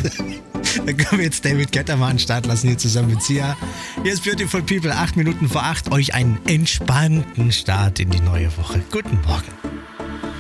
Dann können wir jetzt David Guetta mal an den Start lassen, hier zusammen mit Sia. Hier ist Beautiful People, 8 Minuten vor 8. Euch einen entspannten Start in die neue Woche. Guten Morgen.